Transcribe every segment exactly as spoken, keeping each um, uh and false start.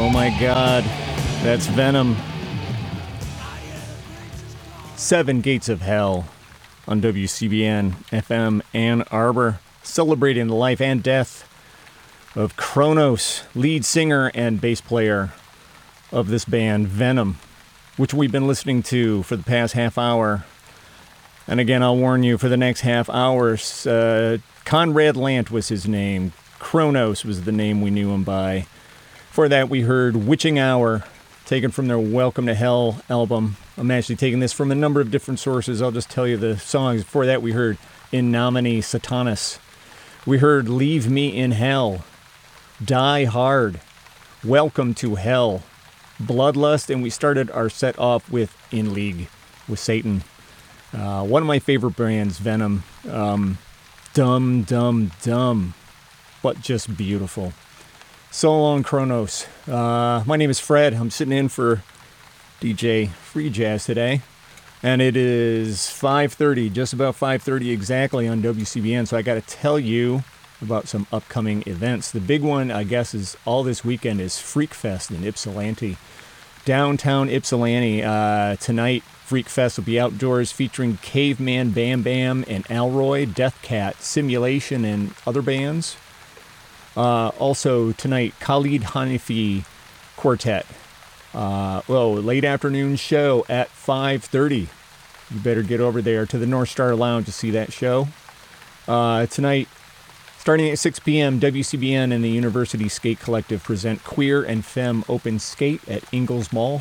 Oh my God, that's Venom. Seven Gates of Hell on W C B N F M Ann Arbor, celebrating the life and death of Kronos, lead singer and bass player of this band, Venom, which we've been listening to for the past half hour. And again, I'll warn you, for the next half hour, uh, Conrad Lant was his name. Kronos was the name we knew him by. For that, we heard Witching Hour, taken from their Welcome to Hell album. I'm actually taking this from a number of different sources. I'll just tell you the songs. Before that, we heard In Nomine Satanas. We heard Leave Me in Hell, Die Hard, Welcome to Hell, Bloodlust, and we started our set off with In League with Satan. Uh, one of my favorite bands, Venom. Um, dumb, dumb, dumb, but just beautiful. So long, Kronos. Uh, my name is Fred. I'm sitting in for D J Free Jazz today. And it is five thirty, just about five thirty exactly on W C B N. So I got to tell you about some upcoming events. The big one, I guess, is all this weekend is Freak Fest in Ypsilanti. Downtown Ypsilanti. Uh, tonight, Freak Fest will be outdoors featuring Caveman Bam Bam and Alroy, Death Cat, Simulation, and other bands. Uh, also tonight, Khalid Hanifi Quartet. Uh, well, late afternoon show at five thirty. You better get over there to the North Star Lounge to see that show. Uh, tonight, starting at six p.m., W C B N and the University Skate Collective present Queer and Femme Open Skate at Ingalls Mall.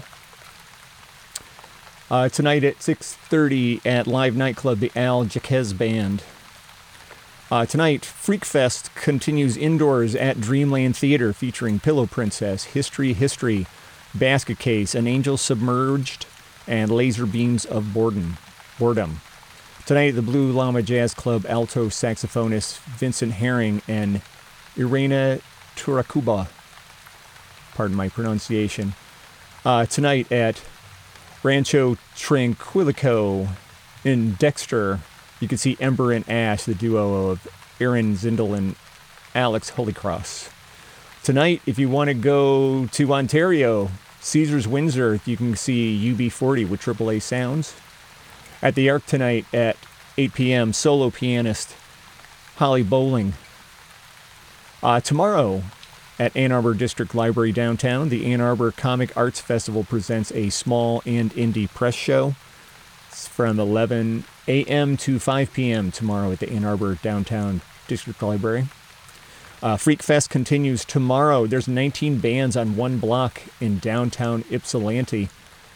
Uh, tonight at six thirty at Live Nightclub, the Al Jaquez Band. Uh, tonight, Freak Fest continues indoors at Dreamland Theater, featuring Pillow Princess, History History, Basket Case, An Angel Submerged, and Laser Beams of Boredom. Boredom. Tonight, the Blue Llama Jazz Club alto saxophonist Vincent Herring and Irena Turakuba. Pardon my pronunciation. Uh, tonight at Rancho Tranquilico in Dexter, you can see Ember and Ash, the duo of Aaron Zindel and Alex Holycross. Tonight, if you want to go to Ontario, Caesars Windsor, you can see U B forty with triple A Sounds. At the Arc tonight at eight p.m., solo pianist Holly Bowling. Uh, tomorrow at Ann Arbor District Library downtown, the Ann Arbor Comic Arts Festival presents a small and indie press show. It's from eleven a.m. to five p.m. tomorrow at the Ann Arbor Downtown District Library. Uh, Freak Fest continues tomorrow. There's nineteen bands on one block in downtown Ypsilanti.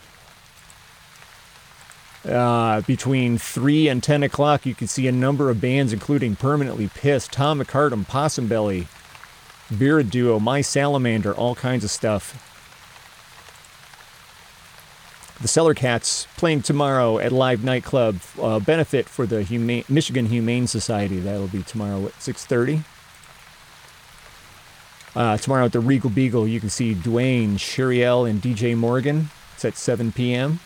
Uh, between three and ten o'clock, you can see a number of bands, including Permanently Pissed, Tom McCartam, Possum Belly, Vera Duo, My Salamander, all kinds of stuff. The Cellar Cats playing tomorrow at Live Nightclub, uh, benefit for the Huma- Michigan Humane Society. That'll be tomorrow at six thirty. Uh, tomorrow at the Regal Beagle, you can see Dwayne, Sheriel, and D J Morgan. It's at seven p.m.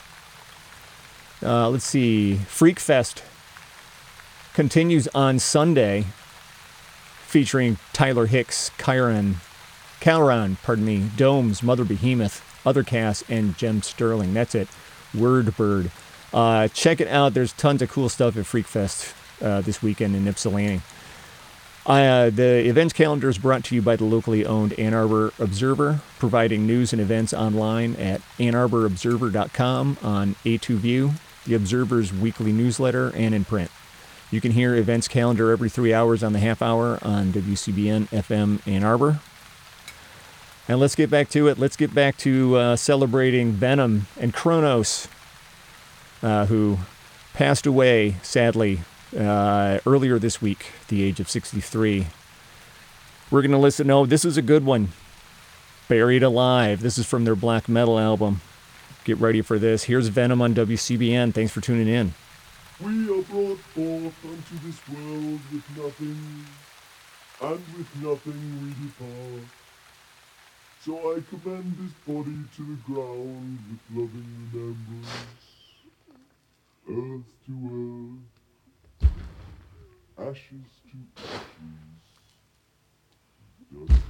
Uh, let's see. Freak Fest continues on Sunday, featuring Tyler Hicks, Chiron, Calron, pardon me, Domes, Mother Behemoth, Othercast, and Jem Sterling. That's it. Wordbird. Uh, check it out. There's tons of cool stuff at Freak Fest uh, this weekend in Ypsilanti. Uh, the events calendar is brought to you by the locally owned Ann Arbor Observer, providing news and events online at ann arbor observer dot com, on A two View, the Observer's weekly newsletter, and in print. You can hear events calendar every three hours on the half hour on W C B N F M Ann Arbor. And let's get back to it. Let's get back to uh, celebrating Venom and Kronos, uh, who passed away, sadly, uh, earlier this week, at the age of sixty-three. We're going to listen. No, this is a good one. Buried Alive. This is from their black metal album. Get ready for this. Here's Venom on W C B N. Thanks for tuning in. We are brought forth unto this world with nothing, and with nothing we depart. So I commend this body to the ground with loving remembrance, earth to earth, ashes to ashes, dust